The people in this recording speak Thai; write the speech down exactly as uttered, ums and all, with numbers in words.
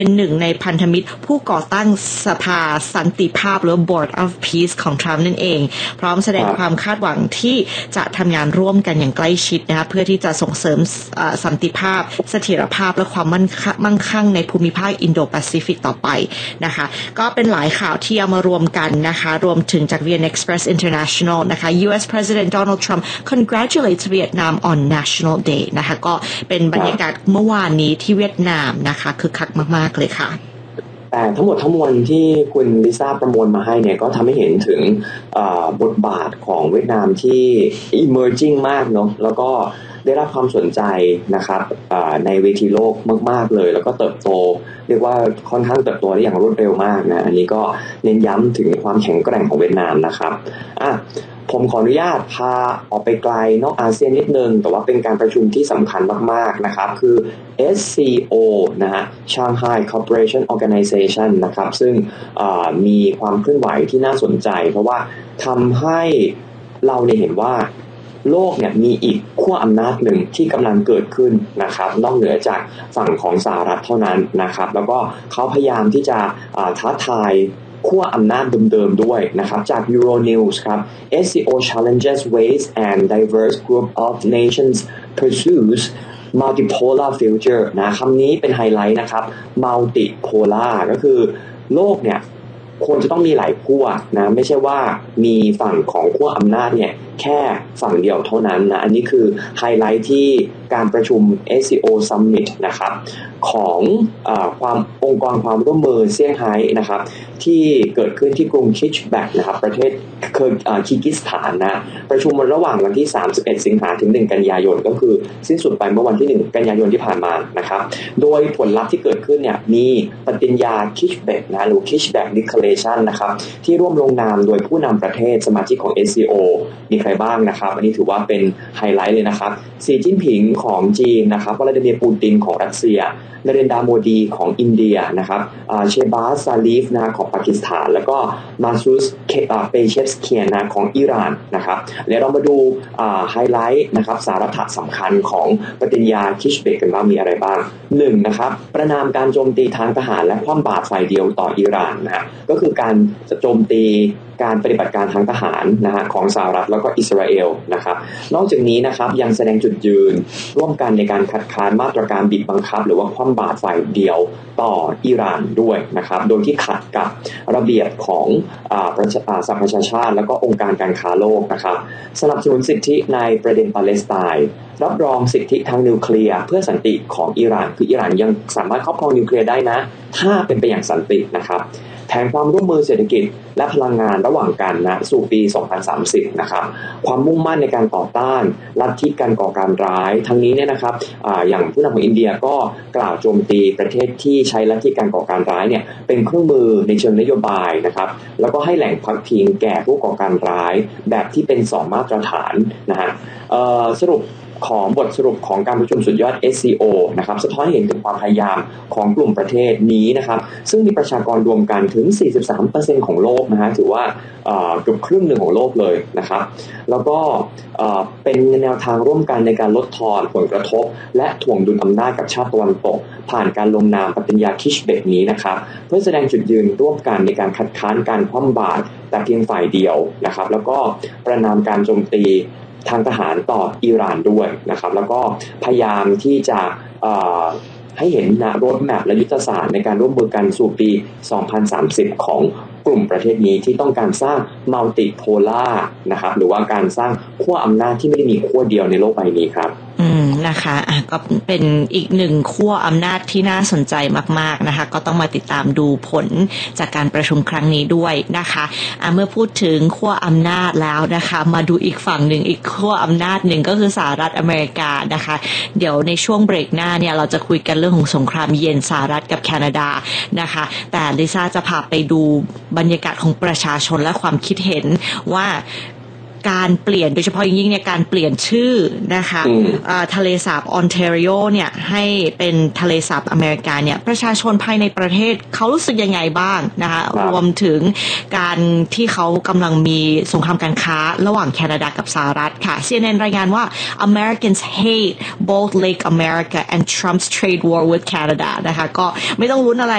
เป็นหนึ่งในพันธมิตรผู้ก่อตั้งสภาสันติภาพหรือ Board of Peace ของทรัมป์นั่นเองพร้อมแสดงความคาดหวังที่จะทำงานร่วมกันอย่างใกล้ชิดนะคะเพื่อที่จะส่งเสริมสันติภาพเสถียรภาพและความมั่งคั่งในภูมิภาคอินโดแปซิฟิกต่อไปนะคะก็เป็นหลายข่าวที่เอามารวมกันนะคะรวมถึงจาก วี เอ็น Express International นะคะ ยู เอส President Donald Trump congratulates Vietnam on National Day นะคะก็เป็นบรรยากาศเมื่อวานนี้ที่เวียดนามนะคะคึกคักมากๆเลยค่ะแต่ทั้งหมดทั้งมวลที่คุณลิซ่าประมวลมาให้เนี่ยก็ทำให้เห็นถึงบทบาทของเวียดนามที่ emerging มากเนาะแล้วก็ได้รับความสนใจนะครับในเวทีโลกมากๆเลยแล้วก็เติบโตเรียกว่าค่อนข้างเติบโตได้อย่างรวดเร็วมากนะอันนี้ก็เน้นย้ำถึงความแข็งแกร่งของเวียดนามนะครับอ่ะผมขออนุญาตพาออกไปไกลนอกอาเซียนนิดนึงแต่ว่าเป็นการประชุมที่สำคัญมากๆนะครับคือ เอส ซี โอ นะฮะ Shanghai Cooperation Organization นะครับซึ่งมีความเคลื่อนไหวที่น่าสนใจเพราะว่าทำให้เราเนี่ยเห็นว่าโลกเนี่ยมีอีกขั้วอำนาจหนึ่งที่กำลังเกิดขึ้นนะครับนอกเหนือจากฝั่งของสหรัฐเท่านั้นนะครับแล้วก็เขาพยายามที่จะท้าทายขั้วอำนาจเดิมๆด้วยนะครับจาก Euronews ครับ เอส ซี โอ challenges ways and diverse group of nations pursues multipolar future นะคำนี้เป็นไฮไลท์นะครับ multipolar ก็คือโลกเนี่ยควรจะต้องมีหลายขั้วนะไม่ใช่ว่ามีฝั่งของขั้วอำนาจเนี่ยแค่ฝั่งเดียวเท่านั้นนะอันนี้คือไฮไลท์ที่การประชุม เอส ซี โอ Summit นะครับของอ่าความองค์กรความร่วมมือเซี่ยงไฮ้นะครับที่เกิดขึ้นที่กรุงคิชแบกนะครับประเทศเคิร์กิกิสถานนะประชุมระหว่างวันที่สามสิบเอ็ดสิงหาคมถึงหนึ่งกันยายนก็คือสิ้นสุดไปเมื่อวันที่หนึ่งกันยายนที่ผ่านมานะครับโดยผลลัพธ์ที่เกิดขึ้นเนี่ยมีปฏิญญาคิชแบกนะหรือคิชแบกดิคลาเรชันนะครับที่ร่วมลงนามโดยผู้นำประเทศสมาชิกของ เอส ซี โอ มีใครบ้างนะครับอันนี้ถือว่าเป็นไฮไลท์เลยนะครับสีจิ้นผิงของจีนนะครับวลาดิเมียร์ปูตินของรัสเซียนเรนดาโมดีของอินเดียนะครับเชบาสซาลีฟนะของปากีสถานแล้วก็มาซูสเปเชฟสเคียนนะของอิหร่านนะครับเดี๋ยวเรามาดูไฮไลท์นะครับสาระสำคัญของปฏิญญาคิชเบกกันว่ามีอะไรบ้างหนึ่งนะครับประนามการโจมตีทางทหารและคว่ำบาตรฝ่ายเดียวต่ออิหร่านนะก็คือการโจมตีการปฏิบัติการทางทหารนะฮะของสหรัฐแล้วก็อิสราเอลนะครับนอกจากนี้นะครับยังแสดงจุดยืนร่วมกันในการคัดค้านมาตรการบีบบังคับหรือว่าคว่ำบาตรฝ่ายเดียวต่ออิหร่านด้วยนะครับโดยที่ขัดกับระเบียบของอ่าสหประชาชาติแล้วก็องค์การการค้าโลกนะครับสนับสนุนสิทธิในประเด็นปาเลสไตน์รับรองสิทธิทางนิวเคลียร์เพื่อสันติของอิหร่านคืออิหร่านยังสามารถครอบครองนิวเคลียร์ได้นะถ้าเป็นไปอย่างสันตินะครับแผนความร่วมมือเศรษฐกิจและพลังงานระหว่างกันนะสู่ปีสองพันสามสิบนะครับความมุ่งมั่นในการต่อต้านลัทธิการก่อการร้ายทั้งนี้เนี่ยนะครับ อ, อย่างผู้นำของอินเดียก็กล่าวโจมตีประเทศที่ใช้ลัทธิการก่อการร้ายเนี่ยเป็นเครื่องมือในเชิงนโยบายนะครับแล้วก็ให้แหล่งพักพิงแก่ผู้ก่อการร้ายแบบที่เป็นสองมาตรฐานนะฮะสรุปของบทสรุปของการประชุมสุดยอด เอส ซี โอ นะครับสะท้อนให้เห็นถึงความพยายามของกลุ่มประเทศนี้นะครับซึ่งมีประชากรรวมกันถึง สี่สิบสามเปอร์เซ็นต์ ของโลกนะฮะถือว่าเกือบครึ่งหนึ่งของโลกเลยนะครับแล้วก็เป็นแนวทางร่วมกันในการลดทอนผลกระทบและถ่วงดุลอำนาจกับชาติตะวันตกผ่านการลงนามปฏิญญาคิชเบกนี้นะครับเพื่อแสดงจุดยืนร่วมกันในการคัดค้านการคว่ำบาตรแต่เพียงฝ่ายเดียวนะครับแล้วก็ประณามการโจมตีทางทหารต่ออิหร่านด้วยนะครับแล้วก็พยายามที่จะให้เห็นนะโรดแมพและยุทธศาสตร์ในการร่วมมือกันสู่ปีสองพันสามสิบของกลุ่มประเทศนี้ที่ต้องการสร้างมัลติโพล่านะครับหรือว่าการสร้างขั้วอำนาจที่ไม่ได้มีขั้วเดียวในโลกใบนี้ครับอืมนะคะอ่ะก็เป็นอีกหนึ่งขั้วอำนาจที่น่าสนใจมากๆนะคะก็ต้องมาติดตามดูผลจากการประชุมครั้งนี้ด้วยนะคะอ่ะเมื่อพูดถึงขั้วอำนาจแล้วนะคะมาดูอีกฝั่งหนึ่งอีกขั้วอำนาจหนึ่งก็คือสหรัฐอเมริกานะคะเดี๋ยวในช่วงเบรกหน้าเนี่ยเราจะคุยกันเรื่องของสงครามเย็นสหรัฐกับแคนาดานะคะแต่ลิซ่าจะพาไปดูบรรยากาศของประชาชนและความคิดเห็นว่าการเปลี่ยนโดยเฉพาะอย่างยิ่งเนี่ยการเปลี่ยนชื่อนะคะทะเลสาบออนแทรีโอเนี่ยให้เป็นทะเลสาบอเมริกาเนี่ยประชาชนภายในประเทศเขารู้สึกยังไงบ้างนะคะรวมถึงการที่เขากำลังมีสงครามการค้าระหว่างแคนาดากับสหรัฐค่ะ ซี เอ็น เอ็น รายงานว่า Americans hate both Lake America and Trump's trade war with Canada นะคะก็ไม่ต้องลุ้นอะไร